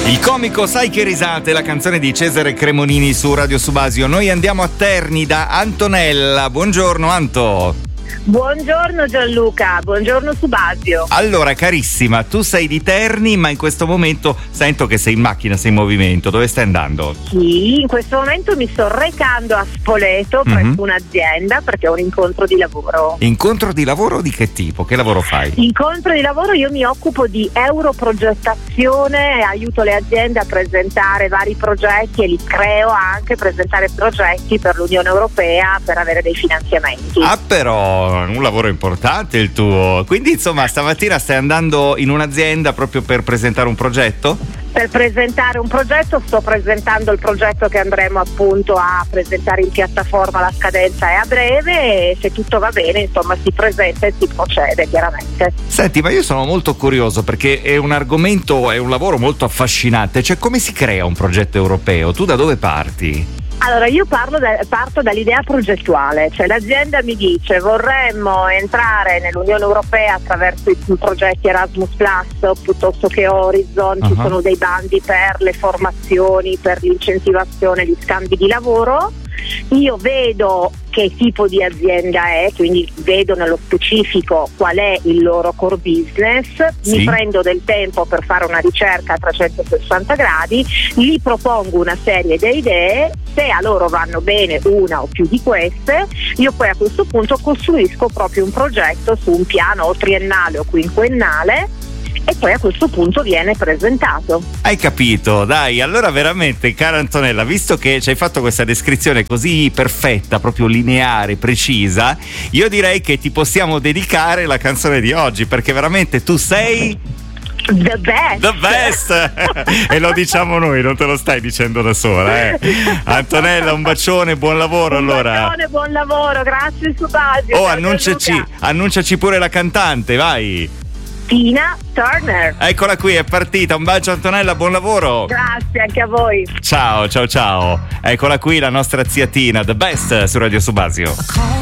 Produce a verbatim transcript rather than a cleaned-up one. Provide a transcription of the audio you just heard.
Il comico Sai che risate, la canzone di Cesare Cremonini su Radio Subasio. Noi andiamo a Terni da Antonella. Buongiorno Anto. Buongiorno Gianluca, buongiorno Subasio. Allora carissima, tu sei di Terni ma in questo momento sento che sei in macchina, sei in movimento. Dove stai andando? Sì, in questo momento mi sto recando a Spoleto presso mm-hmm. un'azienda perché ho un incontro di lavoro. Incontro di lavoro di che tipo? Che lavoro fai? Incontro di lavoro, io mi occupo di europrogettazione, aiuto le aziende a presentare vari progetti e li creo anche, presentare progetti per l'Unione Europea per avere dei finanziamenti. Ah però, un lavoro importante il tuo. Quindi insomma stamattina stai andando in un'azienda proprio per presentare un progetto? Per presentare un progetto, sto presentando il progetto che andremo appunto a presentare in piattaforma, la scadenza è a breve e se tutto va bene insomma si presenta e si procede chiaramente. Senti, ma io sono molto curioso perché è un argomento, è un lavoro molto affascinante, cioè come si crea un progetto europeo? Tu da dove parti? Allora io parlo da, parto dall'idea progettuale, cioè l'azienda mi dice vorremmo entrare nell'Unione Europea attraverso i progetti Erasmus Plus piuttosto che Horizon, uh-huh. ci sono dei bandi per le formazioni, per l'incentivazione, gli scambi di lavoro. Io vedo che tipo di azienda è, quindi vedo nello specifico qual è il loro core business, sì. mi prendo del tempo per fare una ricerca a trecentosessanta gradi, gli propongo una serie di idee, se a loro vanno bene una o più di queste, io poi a questo punto costruisco proprio un progetto su un piano o triennale o quinquennale e poi a questo punto viene presentato. Hai capito? Dai, allora veramente, cara Antonella, visto che ci hai fatto questa descrizione così perfetta, proprio lineare, precisa, io direi che ti possiamo dedicare la canzone di oggi, perché veramente tu sei The best. The best. E lo diciamo noi, non te lo stai dicendo da sola, eh. Antonella, un bacione, buon lavoro. Un allora. bacione, buon lavoro, grazie Subasio. Oh, annunciaci, annunciaci pure la cantante, vai. Tina Turner. Eccola qui, è partita. Un bacio Antonella, buon lavoro. Grazie anche a voi. Ciao, ciao, ciao. Eccola qui la nostra zia Tina, The Best su Radio Subasio.